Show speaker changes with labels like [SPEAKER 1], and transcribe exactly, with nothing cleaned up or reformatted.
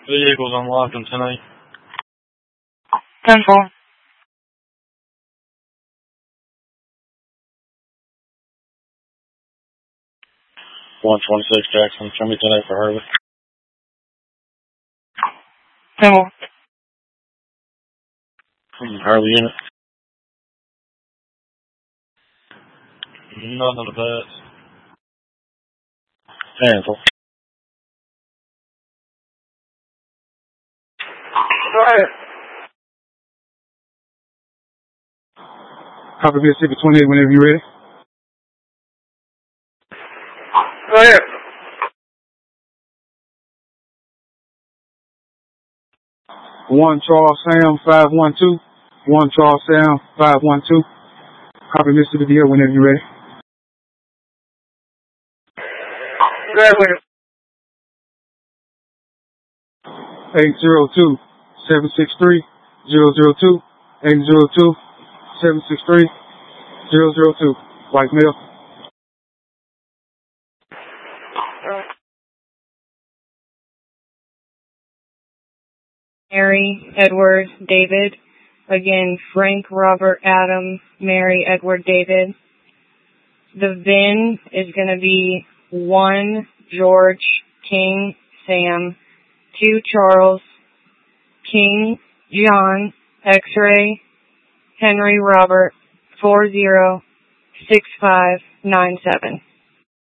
[SPEAKER 1] Vehicles unlocked on ten eight.
[SPEAKER 2] ten four.
[SPEAKER 1] one twenty-six Jackson, show me ten eight for Harley.
[SPEAKER 2] ten four.
[SPEAKER 1] Harley unit. None of the bats. Cancel.
[SPEAKER 2] Go ahead.
[SPEAKER 3] Copy Mississippi twenty-eight whenever you're ready.
[SPEAKER 2] Go ahead.
[SPEAKER 3] One Charles Sam five one two. One Charles Sam five one two. Copy Mississippi D L whenever you're ready.
[SPEAKER 2] Go ahead, William.
[SPEAKER 3] Eight zero two seven six three zero zero two. Eight zero two seven six three zero zero two. White male.
[SPEAKER 4] Mary, Edward, David. Again, Frank, Robert, Adam, Mary, Edward, David. The V I N is going to be one George, King, Sam, two Charles, King, John, X-ray, Henry, Robert, four zero six five nine seven.